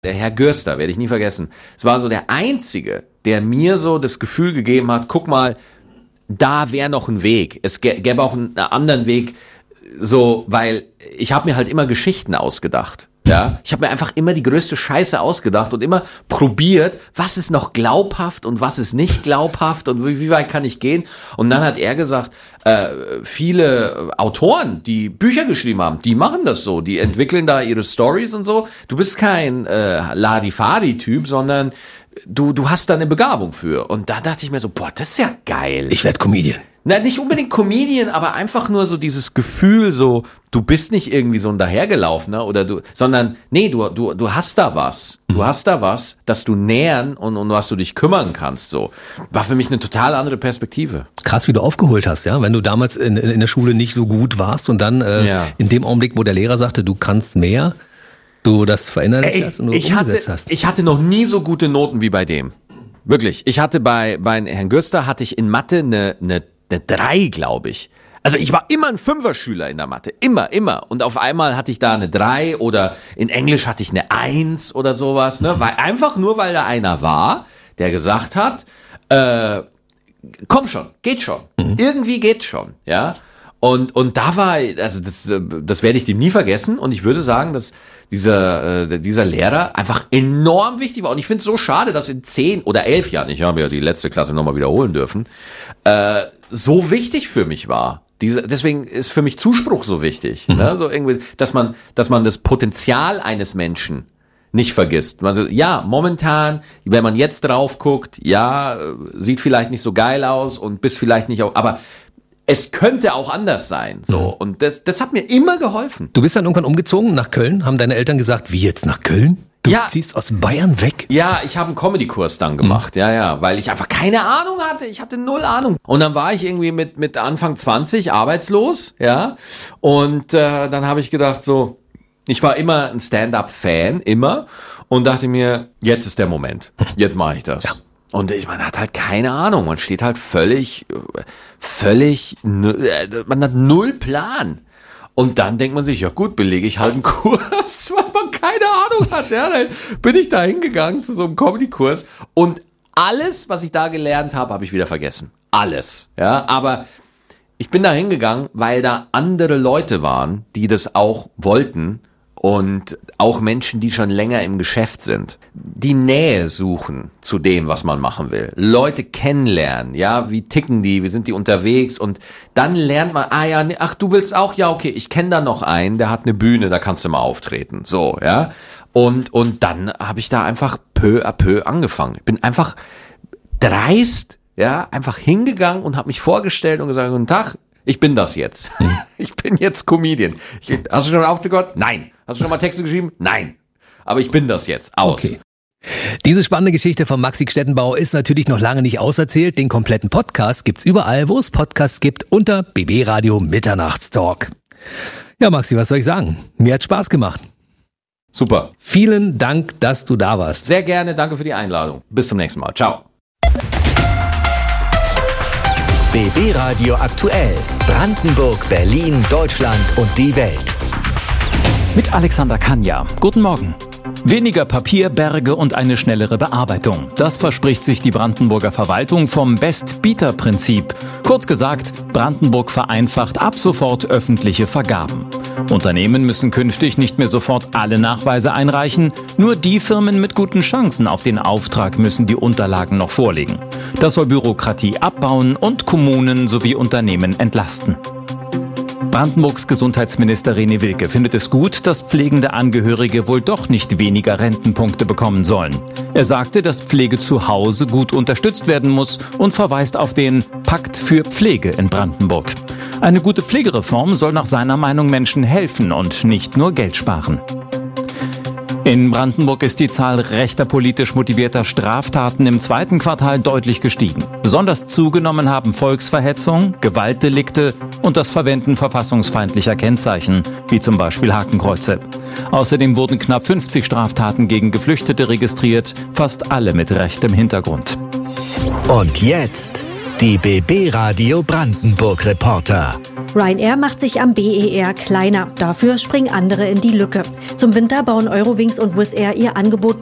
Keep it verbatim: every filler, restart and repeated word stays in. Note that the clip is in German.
Der Herr Görster, werde ich nie vergessen. Es war so der Einzige, der mir so das Gefühl gegeben hat, guck mal, da wäre noch ein Weg. Es gäbe auch einen anderen Weg, so, weil ich habe mir halt immer Geschichten ausgedacht. Ja, ich habe mir einfach immer die größte Scheiße ausgedacht und immer probiert, was ist noch glaubhaft und was ist nicht glaubhaft und wie, wie weit kann ich gehen. Und dann hat er gesagt, äh, viele Autoren, die Bücher geschrieben haben, die machen das so, die entwickeln da ihre Stories und so. Du bist kein äh, Larifari-Typ, sondern du du hast da eine Begabung für. Und da dachte ich mir so, boah, das ist ja geil. Ich werde Comedian. Na, nicht unbedingt Comedian, aber einfach nur so dieses Gefühl, so, du bist nicht irgendwie so ein Dahergelaufener oder du, sondern, nee, du, du, du hast da was. Du hast da was, das du nähern und, und was du dich kümmern kannst, so. War für mich eine total andere Perspektive. Krass, wie du aufgeholt hast, ja, wenn du damals in, in der Schule nicht so gut warst und dann, äh, ja. in dem Augenblick, wo der Lehrer sagte, du kannst mehr, du das verinnerlicht hast und du ich umgesetzt hatte, hast. Ich hatte noch nie so gute Noten wie bei dem. Wirklich. Ich hatte bei, bei Herrn Görster hatte ich in Mathe eine, eine Eine drei, glaube ich. Also ich war immer ein Fünfer-Schüler in der Mathe. Immer, immer. Und auf einmal hatte ich da eine drei oder in Englisch hatte ich eine eins oder sowas. Ne? Weil, einfach nur, weil da einer war, der gesagt hat, äh, komm schon, geht schon. Mhm. Irgendwie geht schon. Ja. Und, und da war, also das, das werde ich dem nie vergessen. Und ich würde sagen, dass dieser, äh, dieser Lehrer einfach enorm wichtig war. Und ich finde es so schade, dass in zehn oder elf Jahren, ich habe ja die letzte Klasse nochmal wiederholen dürfen, äh, so wichtig für mich war. Diese, deswegen ist für mich Zuspruch so wichtig. Mhm. Ne? So irgendwie, dass man, dass man das Potenzial eines Menschen nicht vergisst. Also, ja, momentan, wenn man jetzt drauf guckt, ja, sieht vielleicht nicht so geil aus und bist vielleicht nicht auch, aber es könnte auch anders sein, so. Mhm. Und das, das hat mir immer geholfen. Du bist dann irgendwann umgezogen nach Köln? Haben deine Eltern gesagt, wie jetzt nach Köln? Du ja. ziehst aus Bayern weg? Ja, ich habe einen Comedy-Kurs dann gemacht, mhm. ja, ja, weil ich einfach keine Ahnung hatte. Ich hatte null Ahnung. Und dann war ich irgendwie mit mit Anfang zwanzig arbeitslos, ja. Und äh, dann habe ich gedacht so, ich war immer ein Stand-up-Fan, immer. Und dachte mir, jetzt ist der Moment. Jetzt mache ich das. Ja. Und ich, man hat halt keine Ahnung, man steht halt völlig, völlig, man hat null Plan. Und dann denkt man sich, ja gut, belege ich halt einen Kurs, weil man keine Ahnung hat. Ja, dann bin ich da hingegangen zu so einem Comedy-Kurs und alles, was ich da gelernt habe, habe ich wieder vergessen. Alles. Ja, aber ich bin da hingegangen, weil da andere Leute waren, die das auch wollten. Und auch Menschen, die schon länger im Geschäft sind, die Nähe suchen zu dem, was man machen will. Leute kennenlernen, ja, wie ticken die, wie sind die unterwegs und dann lernt man, ah ja, ach, du willst auch, ja, okay, ich kenne da noch einen, der hat eine Bühne, da kannst du mal auftreten, so, ja. Und und dann habe ich da einfach peu à peu angefangen. Ich bin einfach dreist, ja, einfach hingegangen und habe mich vorgestellt und gesagt, guten Tag, ich bin das jetzt. Hm. Ich bin jetzt Comedian. Ich, hast du schon aufgehört? Nein. Hast du schon mal Texte geschrieben? Nein. Aber ich bin das jetzt. Aus. Okay. Diese spannende Geschichte von Maxi Stettenbauer ist natürlich noch lange nicht auserzählt. Den kompletten Podcast gibt's überall, wo es Podcasts gibt, unter B B Radio Mitternachtstalk. Ja, Maxi, was soll ich sagen? Mir hat's Spaß gemacht. Super. Vielen Dank, dass du da warst. Sehr gerne. Danke für die Einladung. Bis zum nächsten Mal. Ciao. B B Radio aktuell. Brandenburg, Berlin, Deutschland und die Welt. Mit Alexander Kanja. Guten Morgen. Weniger Papierberge und eine schnellere Bearbeitung. Das verspricht sich die Brandenburger Verwaltung vom Best-Bieter-Prinzip. Kurz gesagt, Brandenburg vereinfacht ab sofort öffentliche Vergaben. Unternehmen müssen künftig nicht mehr sofort alle Nachweise einreichen. Nur die Firmen mit guten Chancen auf den Auftrag müssen die Unterlagen noch vorlegen. Das soll Bürokratie abbauen und Kommunen sowie Unternehmen entlasten. Brandenburgs Gesundheitsminister René Wilke findet es gut, dass pflegende Angehörige wohl doch nicht weniger Rentenpunkte bekommen sollen. Er sagte, dass Pflege zu Hause gut unterstützt werden muss und verweist auf den Pakt für Pflege in Brandenburg. Eine gute Pflegereform soll nach seiner Meinung Menschen helfen und nicht nur Geld sparen. In Brandenburg ist die Zahl rechter politisch motivierter Straftaten im zweiten Quartal deutlich gestiegen. Besonders zugenommen haben Volksverhetzung, Gewaltdelikte und das Verwenden verfassungsfeindlicher Kennzeichen, wie zum Beispiel Hakenkreuze. Außerdem wurden knapp fünfzig Straftaten gegen Geflüchtete registriert, fast alle mit rechtem Hintergrund. Und jetzt Die B B Radio Brandenburg Reporter. Ryanair macht sich am B E R kleiner. Dafür springen andere in die Lücke. Zum Winter bauen Eurowings und Wizz Air ihr Angebot